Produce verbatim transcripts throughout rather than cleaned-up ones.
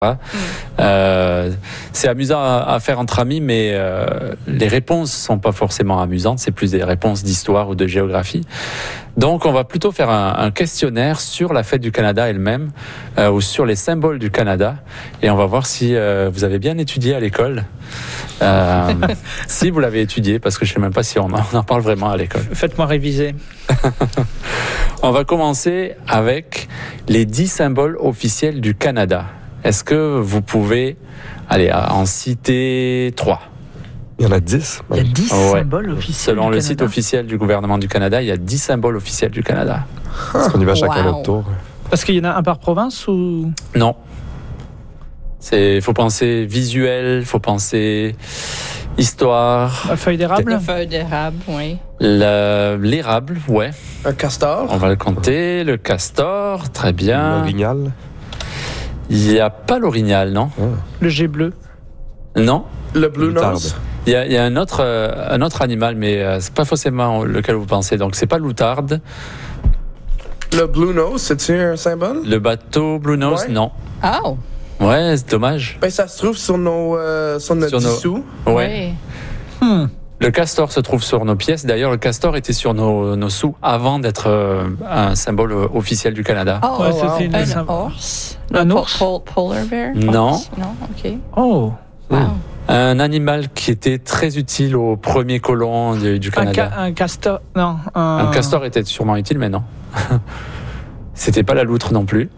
Mm. Euh, c'est amusant à, à faire entre amis, mais euh, les réponses sont pas forcément amusantes. C'est plus des réponses d'histoire ou de géographie. Donc, on va plutôt faire un, un questionnaire sur la fête du Canada elle-même, euh, ou sur les symboles du Canada, et on va voir si euh, vous avez bien étudié à l'école. Euh, si vous l'avez étudié, parce que je sais même pas si on en, on en parle vraiment à l'école. Faites-moi réviser. On va commencer avec les dix symboles officiels du Canada. Est-ce que vous pouvez, allez, en citer trois? Il y en a dix. Il y a dix ouais. symboles officiels. Selon du le Canada. site officiel du gouvernement du Canada, il y a dix symboles officiels du Canada. Est-ce qu'on y va chacun Wow. notre tour? Parce qu'il y en a un par province ou Non. C'est, faut penser visuel, faut penser histoire. la feuille d'érable? La feuille d'érable, oui. La- l'érable, ouais. Un castor. On va le compter. Le castor, très bien. L'orignal. Il n'y a pas l'orignal, non? Le jet bleu? Non. Le blue Moutarde. nose. Il y a, il y a un autre, euh, un autre animal, mais euh, c'est pas forcément lequel vous pensez. Donc c'est pas l'outarde. Le blue nose, c'est-tu un symbole? Le bateau Blue Nose, Ouais. non. Oh, Ouais, c'est dommage. Ben, ça se trouve sur nos, euh, sur notre Sur nos- dissous. Ouais. oui. Hmm. Le castor se trouve sur nos pièces. D'ailleurs, le castor était sur nos, nos sous avant d'être euh, un symbole euh, officiel du Canada. Oh, Ouais, wow. c'était une- un ça- ours? Un Po- ours? po- polar bear? Non. Ours? Non, OK. Oh, Wow. Un animal qui était très utile aux premiers colons du, du un, Canada. ca- un castor. Non, un, Un castor était sûrement utile, mais non. C'était pas la loutre non plus.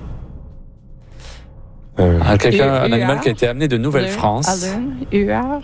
Euh, Ah, quelqu'un, U- un animal huard? qui a été amené de Nouvelle-France. Alun? Huard?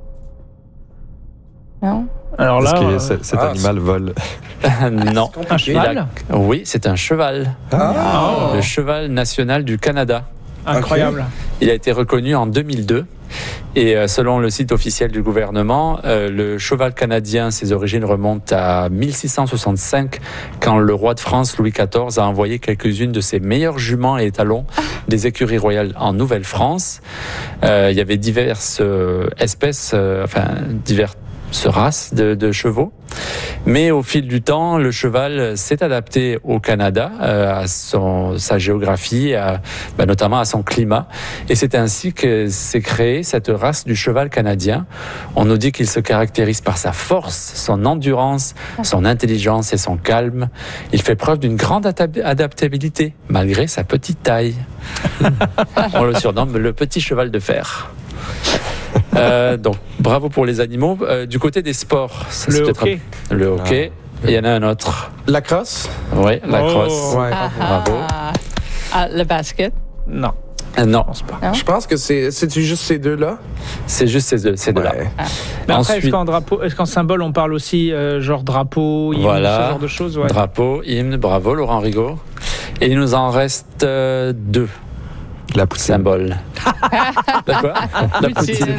Non? Alors Est-ce là, que euh, ce- cet ah, animal vole? Non. un Il cheval? a- Oui, c'est un cheval. Ah. Le cheval national du Canada. Incroyable. Il a été reconnu en deux mille deux. Et euh, selon le site officiel du gouvernement, euh, le cheval canadien, ses origines remontent à mille six cent soixante-cinq, quand le roi de France, Louis quatorze, a envoyé quelques-unes de ses meilleures juments et étalons des écuries royales en Nouvelle-France. Euh, il y avait diverses euh, espèces, euh, enfin diverses races de, de chevaux. Mais au fil du temps, le cheval s'est adapté au Canada, euh, à son, sa géographie, à, bah, notamment à son climat. Et c'est ainsi que s'est créée cette race du cheval canadien. On nous dit qu'il se caractérise par sa force, son endurance, son intelligence et son calme. Il fait preuve d'une grande adap- adaptabilité, malgré sa petite taille. On le surnomme le petit cheval de fer. Euh, donc, bravo pour les animaux. Euh, du côté des sports, ça, c'est Le peut-être hockey. un- le hockey. Il y en a un autre. La crosse. Oui, la Oh. crosse. Ouais. Ah, bravo. ah. Ah, le basket? Non, Euh, non, je pense pas. Non? Je pense que c'est c'est juste ces deux-là. c'est juste ces deux, ces deux-là. Ouais. Mais après, Ensuite- est-ce qu'en drapeau, est-ce qu'en symbole, on parle aussi euh, genre drapeau, hymne, Voilà. ce genre de choses, ouais. Drapeau, hymne, bravo Laurent Rigaud. Et il nous en reste euh, deux La poutine. symboles. La quoi? La Poutine.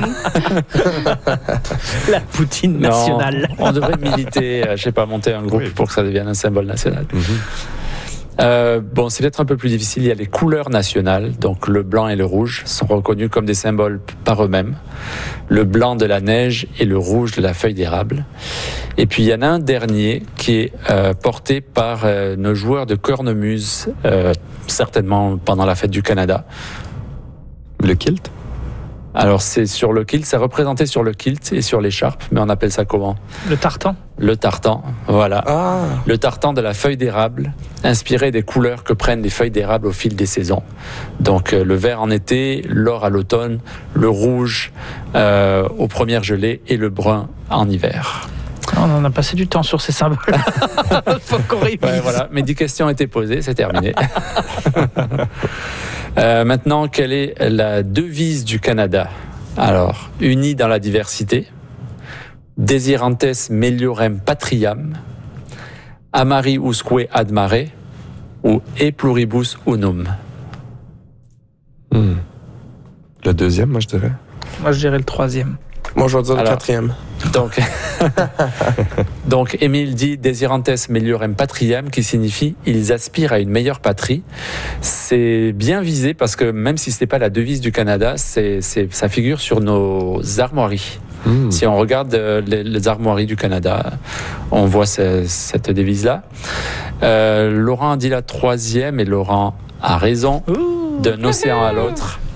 La poutine Non, nationale. on devrait militer, euh, je sais pas, monter un groupe Oui. pour que ça devienne un symbole national. Mhm. Euh, bon, c'est peut-être un peu plus difficile. Il y a les couleurs nationales, donc le blanc et le rouge sont reconnus comme des symboles par eux-mêmes. Le blanc de la neige et le rouge de la feuille d'érable. Et puis il y en a un dernier qui est euh, porté par euh, nos joueurs de cornemuse, euh, certainement pendant la fête du Canada. Le kilt? Alors c'est sur le kilt, c'est représenté sur le kilt et sur l'écharpe, mais on appelle ça comment? Le tartan. Le tartan, voilà. Ah. Le tartan de la feuille d'érable, inspiré des couleurs que prennent les feuilles d'érable au fil des saisons. Donc euh, le vert en été, l'or à l'automne, le rouge euh, aux premières gelées et le brun en hiver. On en a passé du temps sur ces symboles. Faut qu'on révise. Ouais, voilà, mes dix questions étaient posées, c'est terminé. Euh, maintenant, quelle est la devise du Canada? Alors, unis dans la diversité, desirantes meliorem patriam, amari usque ad mare, ou e pluribus unum. Hmm. Le deuxième, moi, je dirais. Moi, je dirais le troisième. Moi, je vais dire le Alors. quatrième. Donc, donc Émile dit desirantes meliorem patriam, qui signifie ils aspirent à une meilleure patrie. C'est bien visé parce que même si ce n'est pas la devise du Canada, c'est, c'est, ça figure sur nos armoiries. Hmm. Si on regarde euh, les, les armoiries du Canada, on voit ce- cette devise-là. Euh, Laurent a dit la troisième et Laurent a raison. Ouh. d'un océan à l'autre.